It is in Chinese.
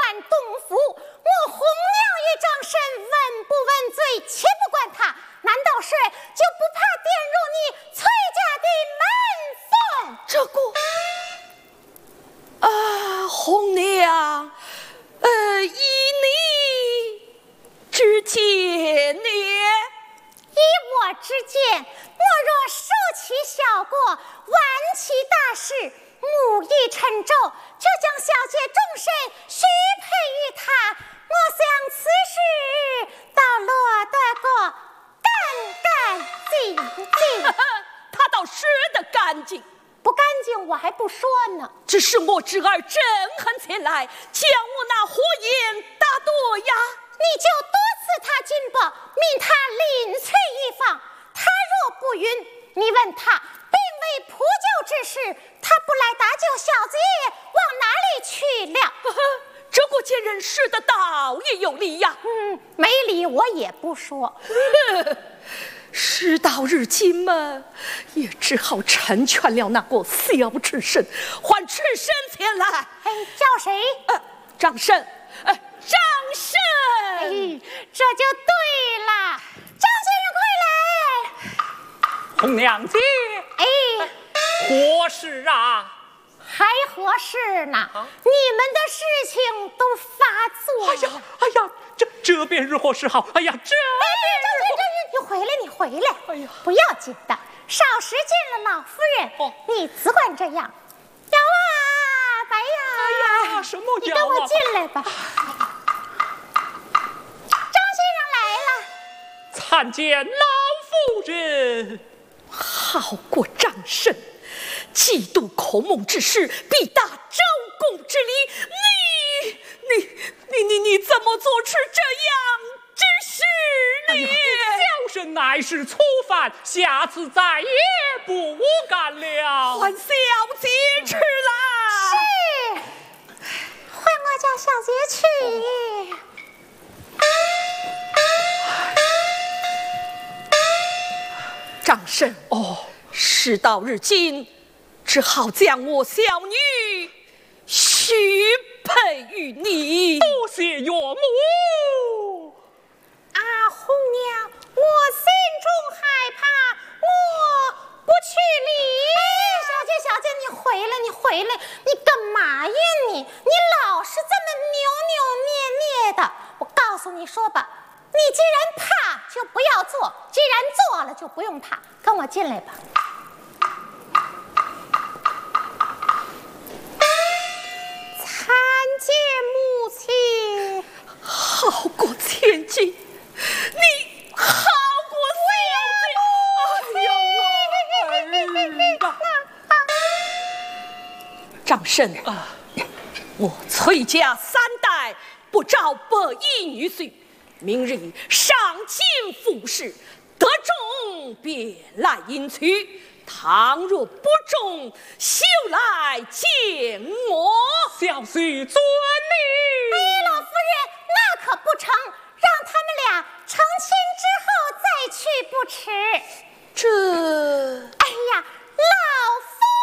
敢动府，我红娘与张婶问不问罪，且不管他，难道是就不怕玷辱你崔家的门风？ 这个红娘，依你之见呢？ 依我之见，莫若收起小过，挽起大事，木已成舟，就将小姐终身许配于他。我想此事倒落得个干干净净。 他倒说得干净， 不干净我还不说呢。 只是我侄儿真恨前来，将我那火焰打夺呀！ 你就多赐他金帛，命他另娶一房。他若不允，你问他，并为普救之事，他不来搭救小姐，往哪里去了？ 这个贱人说的倒也有理呀。 没理我也不说。 事到如今嘛，也只好成全了那个小赤身，唤赤身前来。 叫谁？ 张婶。张婶， 这就对了。张先生快来。 红娘姐，何事啊？ 还何事呢？你们的事情都发作了。 哎呀，这便如何是好？哎呀，这你回来。哎呀，不要紧的，少时见了老夫人，你只管这样。瑶啊，白呀！ 哎呀，什么瑶啊？ 你跟我进来吧。张先生来了。 参见老夫人。 好过张婶，嫉妒孔孟之事，必打周公之礼。你怎么做出这样之事呢？ 小婶乃是粗犯，下次再也不敢了。 换小姐去啦。 是，换我叫小姐去。 张婶，事到如今，只好将我小女许配于你。 多谢岳母。 红娘，我心中害怕，我不去理。小姐，你回来，你干嘛呀你老是这么扭扭捏捏的。我告诉你说吧，你既然怕就不要做，既然做了就不用怕，跟我进来吧。参见母亲。 好过千金，你好过小姐。张婶，我崔家三代不招白衣女婿，明日上京复试，得中便来迎娶，倘若不中，休来见我。 小婿遵命。